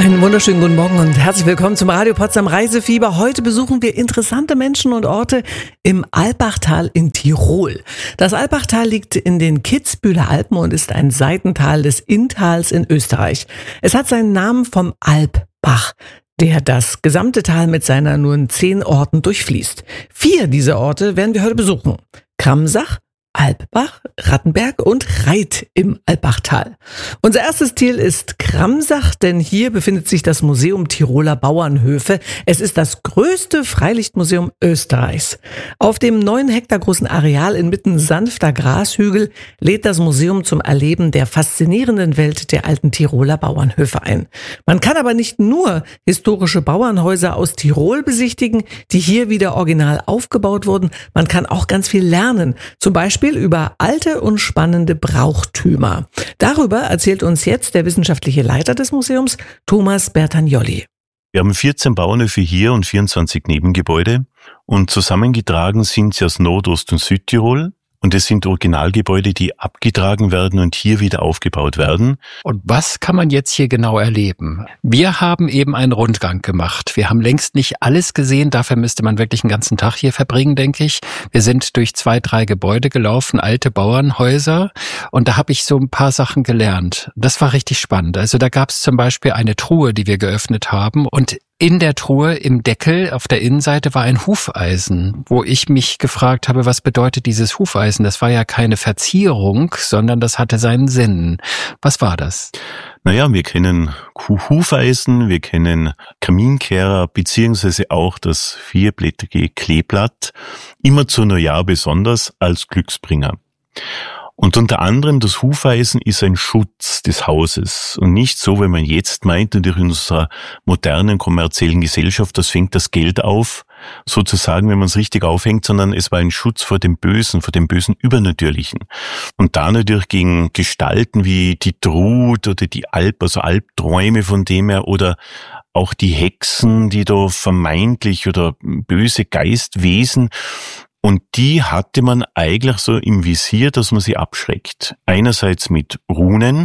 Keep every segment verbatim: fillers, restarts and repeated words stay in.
Einen wunderschönen guten Morgen und herzlich willkommen zum Radio Potsdam Reisefieber. Heute besuchen wir interessante Menschen und Orte im Alpbachtal in Tirol. Das Alpbachtal liegt in den Kitzbüheler Alpen und ist ein Seitental des Inntals in Österreich. Es hat seinen Namen vom Alpbach, der das gesamte Tal mit seiner nun zehn Orten durchfließt. Vier dieser Orte werden wir heute besuchen. Kramsach, Alpbach, Rattenberg und Reit im Alpbachtal. Unser erstes Ziel ist Kramsach, denn hier befindet sich das Museum Tiroler Bauernhöfe. Es ist das größte Freilichtmuseum Österreichs. Auf dem neun Hektar großen Areal inmitten sanfter Grashügel lädt das Museum zum Erleben der faszinierenden Welt der alten Tiroler Bauernhöfe ein. Man kann aber nicht nur historische Bauernhäuser aus Tirol besichtigen, die hier wieder original aufgebaut wurden. Man kann auch ganz viel lernen, zum Beispiel über alte und spannende Brauchtümer. Darüber erzählt uns jetzt der wissenschaftliche Leiter des Museums, Thomas Bertagnolli. Wir haben vierzehn Bauernhöfe hier und vierundzwanzig Nebengebäude und zusammengetragen sind sie aus Nordost- und Südtirol. Und es sind Originalgebäude, die abgetragen werden und hier wieder aufgebaut werden. Und was kann man jetzt hier genau erleben? Wir haben eben einen Rundgang gemacht. Wir haben längst nicht alles gesehen. Dafür müsste man wirklich einen ganzen Tag hier verbringen, denke ich. Wir sind durch zwei, drei Gebäude gelaufen, alte Bauernhäuser. Und da habe ich so ein paar Sachen gelernt. Das war richtig spannend. Also da gab es zum Beispiel eine Truhe, die wir geöffnet haben. Und in der Truhe im Deckel auf der Innenseite war ein Hufeisen, wo ich mich gefragt habe, was bedeutet dieses Hufeisen? Das war ja keine Verzierung, sondern das hatte seinen Sinn. Was war das? Naja, wir kennen Hufeisen, wir kennen Kaminkehrer, beziehungsweise auch das vierblättrige Kleeblatt, immer zu Neujahr besonders als Glücksbringer. Und unter anderem das Hufeisen ist ein Schutz des Hauses und nicht so, wenn man jetzt meint, natürlich in unserer modernen kommerziellen Gesellschaft, das fängt das Geld auf, sozusagen, wenn man es richtig aufhängt, sondern es war ein Schutz vor dem Bösen, vor dem bösen Übernatürlichen. Und da natürlich gegen Gestalten wie die Trud oder die Alp, also Albträume von dem her, oder auch die Hexen, die da vermeintlich oder böse Geistwesen, und die hatte man eigentlich so im Visier, dass man sie abschreckt. Einerseits mit Runen,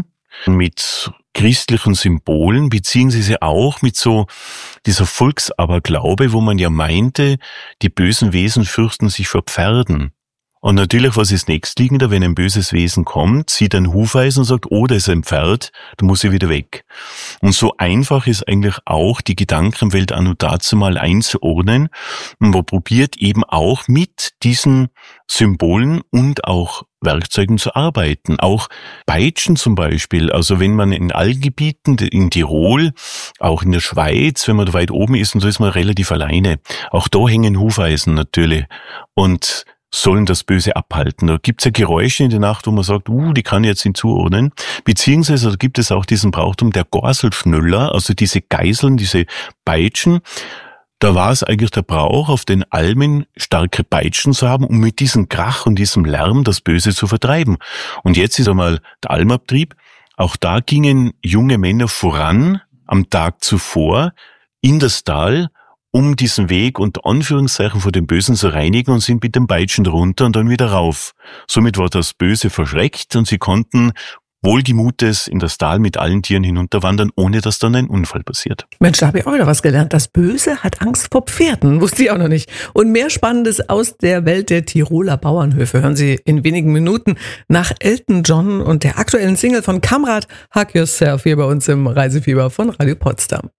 mit christlichen Symbolen, beziehungsweise auch mit so dieser Volksaberglaube, wo man ja meinte, die bösen Wesen fürchten sich vor Pferden. Und natürlich, was ist nächstliegender, wenn ein böses Wesen kommt, sieht ein Hufeisen und sagt, oh, da ist ein Pferd, da muss ich wieder weg. Und so einfach ist eigentlich auch die Gedankenwelt anno dazu mal einzuordnen. Und man probiert eben auch mit diesen Symbolen und auch Werkzeugen zu arbeiten. Auch Peitschen zum Beispiel. Also wenn man in Alpengebieten, in Tirol, auch in der Schweiz, wenn man da weit oben ist, und so ist man relativ alleine. Auch da hängen Hufeisen natürlich. Und sollen das Böse abhalten. Da gibt es ja Geräusche in der Nacht, wo man sagt, uh, die kann ich jetzt nicht zuordnen. Beziehungsweise da gibt es auch diesen Brauchtum der Gorselschnüller, also diese Geiseln, diese Peitschen. Da war es eigentlich der Brauch, auf den Almen starke Peitschen zu haben, um mit diesem Krach und diesem Lärm das Böse zu vertreiben. Und jetzt ist einmal der Almabtrieb. Auch da gingen junge Männer voran am Tag zuvor in das Tal, um diesen Weg unter Anführungszeichen vor dem Bösen zu reinigen, und sind mit dem Peitschen runter und dann wieder rauf. Somit war das Böse verschreckt und sie konnten wohlgemutes in das Tal mit allen Tieren hinunterwandern, ohne dass dann ein Unfall passiert. Mensch, da habe ich auch wieder was gelernt. Das Böse hat Angst vor Pferden, wusste ich auch noch nicht. Und mehr Spannendes aus der Welt der Tiroler Bauernhöfe hören Sie in wenigen Minuten nach Elton John und der aktuellen Single von Kamrat, Hug Yourself, hier bei uns im Reisefieber von Radio Potsdam.